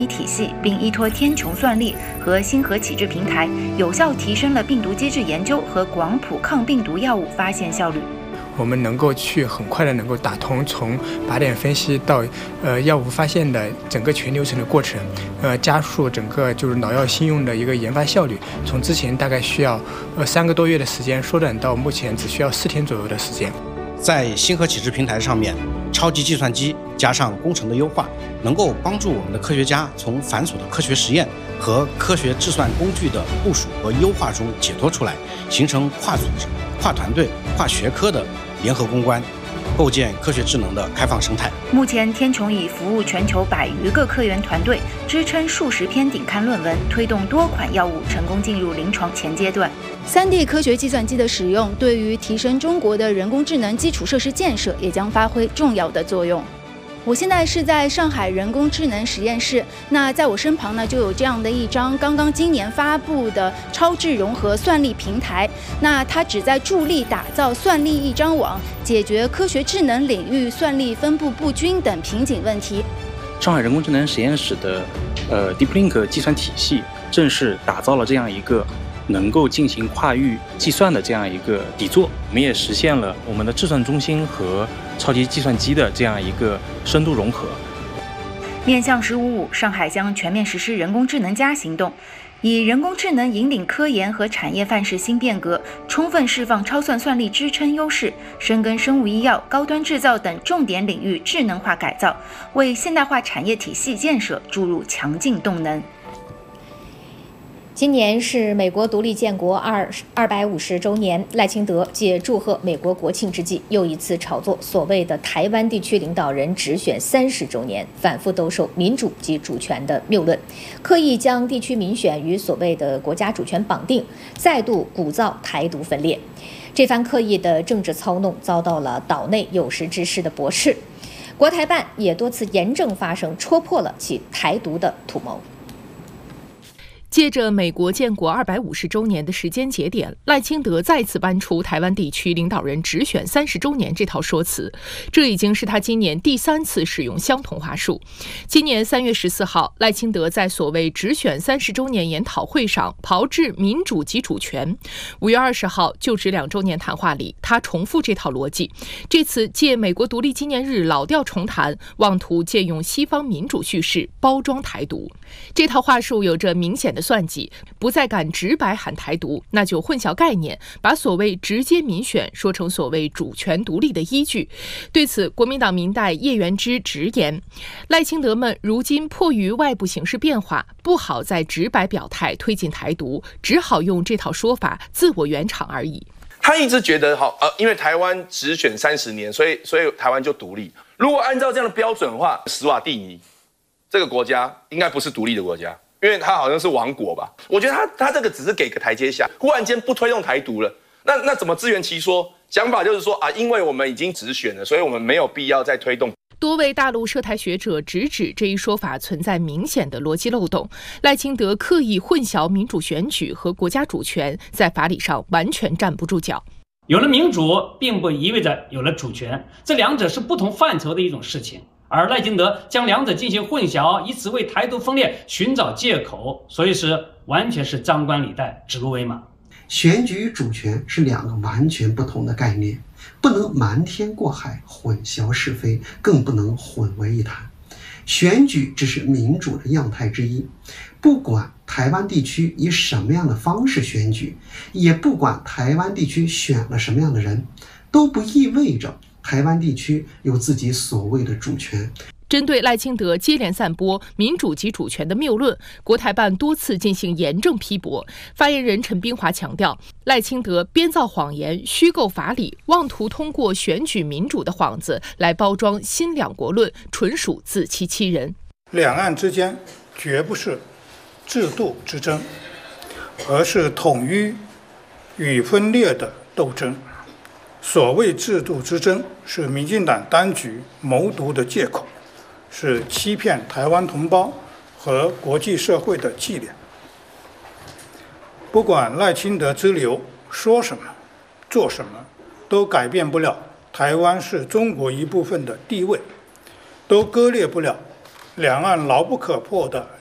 体系，并依托天穹算力和星河启智平台，有效提升了病毒机制研究和广谱抗病毒药物发现效率。 我们能够去很快的能够打通从靶点分析到药物发现的整个全流程的过程，加速整个就是脑药新用的一个研发效率，从之前大概需要3个多月的时间，缩短到目前只需要4天左右的时间。 在星河启智平台上面，超级计算机加上工程的优化，能够帮助我们的科学家从繁琐的科学实验和科学计算工具的部署和优化中解脱出来，形成跨组织、跨团队、跨学科的联合攻关，构建科学智能的开放生态。 目前，天穹已服务全球100余个科研团队，支撑数十篇顶刊论文，推动多款药物成功进入临床前阶段。3D 科学计算机的使用，对于提升中国的人工智能基础设施建设也将发挥重要的作用。我现在是在上海人工智能实验室，那在我身旁呢，就有这样的一张刚刚今年发布的超智融合算力平台。那它旨在助力打造算力一张网，解决科学智能领域算力分布不均等瓶颈问题。 上海人工智能实验室的DeepLink 计算体系正式打造了这样一个能够进行跨域计算的这样一个底座，我们也实现了我们的计算中心和超级计算机的这样一个深度融合。 面向“15+5”，上海将全面实施人工智能行动，以人工智能引领科研和产业范式新变革，充分释放超算算力支撑优势，深耕生物医药、高端制造等重点领域智能化改造，为现代化产业体系建设注入强劲动能。 今年是美国独立建国250周年，赖清德借祝贺美国国庆之际，又一次炒作所谓的台湾地区领导人直选30周年，反复兜售民主及主权的谬论，刻意将地区民选与所谓的国家主权绑定，再度鼓噪台独分裂。这番刻意的政治操弄遭到了岛内有识之士的驳斥，国台办也多次严正发声，戳破了其台独的图谋。 借着美国建国250周年的时间节点，赖清德再次搬出台湾地区领导人直选30周年这套说辞，这已经是他今年第3次使用相同话术。今年3月14号，赖清德在所谓直选30周年研讨会上炮制民主及主权。5月20号就职2周年谈话里，他重复这套逻辑，这次借美国独立纪念日老调重弹，妄图借用西方民主叙事包装台独。这套话术有着明显的算计，不再敢直白喊台独，那就混淆概念，把所谓直接民选说成所谓主权独立的依据。对此，国民党民代叶元之直言，赖清德们如今迫于外部形势变化，不好再直白表态推进台独，只好用这套说法自我圆场而已。 他一直觉得因为台湾直选30年，所以台湾就独立。如果按照这样的标准的话，史瓦蒂尼这个国家应该不是独立的国家，因为它好像是王国吧。我觉得他这个只是给个台阶下，忽然间不推动台独了，那怎么自圆其说？讲法就是说因为我们已经直选了，所以我们没有必要再推动。 多位大陆涉台学者直指这一说法存在明显的逻辑漏洞，赖清德刻意混淆民主选举和国家主权，在法理上完全站不住脚。 有了民主并不意味着有了主权，这两者是不同范畴的一种事情。而赖清德将两者进行混淆，以此为台独分裂寻找借口，所以完全是张冠李戴、指鹿为马。 选举与主权是2个完全不同的概念，不能瞒天过海、混淆是非，更不能混为一谈。选举只是民主的样态之一，不管台湾地区以什么样的方式选举，也不管台湾地区选了什么样的人，都不意味着台湾地区有自己所谓的主权。 针对赖清德接连散播民主及主权的谬论，国台办多次进行严正批驳。发言人陈冰华强调，赖清德编造谎言、虚构法理，妄图通过选举民主的幌子来包装新两国论，纯属自欺欺人。 两岸之间绝不是制度之争，而是统一与分裂的斗争。所谓制度之争，是民进党当局谋独的借口，是欺骗台湾同胞和国际社会的伎俩。不管赖清德之流说什么、做什么，都改变不了台湾是中国一部分的地位，都割裂不了两岸牢不可破的